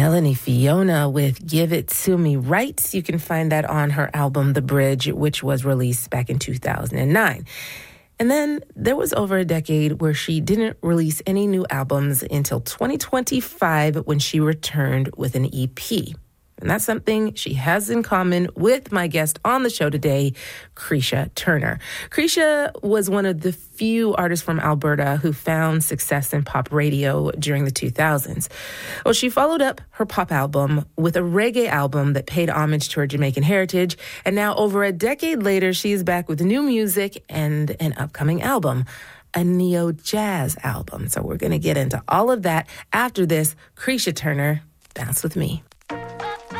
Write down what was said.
Melanie Fiona with Give It To Me Right. You can find that on her album, The Bridge, which was released back in 2009. And then there was over a decade where she didn't release any new albums until 2025 when she returned with an EP. And that's something she has in common with my guest on the show today, Kreisha Turner. Kreisha was one of the few artists from Alberta who found success in pop radio during the 2000s. Well, she followed up her pop album with a reggae album that paid homage to her Jamaican heritage. And now over a decade later, she is back with new music and an upcoming album, a neo-jazz album. So we're going to get into all of that after this. Kreisha Turner, Bounce With Me.